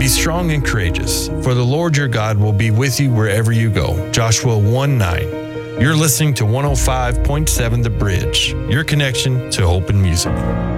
Be strong and courageous, for the Lord your God will be with you wherever you go. Joshua 1:9. You're listening to 105.7 The Bridge, your connection to hope and music.